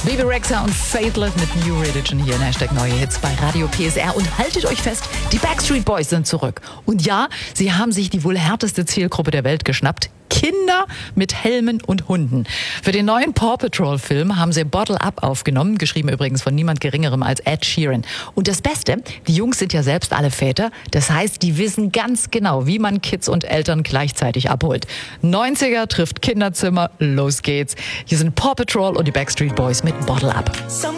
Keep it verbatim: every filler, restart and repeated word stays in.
Bebe Rexha und Faithless mit New Religion hier in Hashtag Neue Hits bei Radio P S R. Und haltet euch fest, die Backstreet Boys sind zurück. Und ja, sie haben sich die wohl härteste Zielgruppe der Welt geschnappt. Kinder mit Helmen und Hunden. Für den neuen Paw Patrol Film haben sie Bottle Up aufgenommen, geschrieben übrigens von niemand Geringerem als Ed Sheeran. Und das Beste, die Jungs sind ja selbst alle Väter, das heißt, die wissen ganz genau, wie man Kids und Eltern gleichzeitig abholt. neunziger trifft Kinderzimmer, los geht's. Hier sind Paw Patrol und die Backstreet Boys mit Bottle Up.